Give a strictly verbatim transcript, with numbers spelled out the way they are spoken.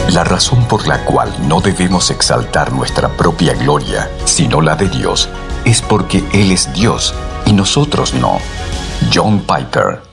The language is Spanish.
La razón por la cual no debemos exaltar nuestra propia gloria, sino la de Dios, es porque Él es Dios y nosotros no. John Piper.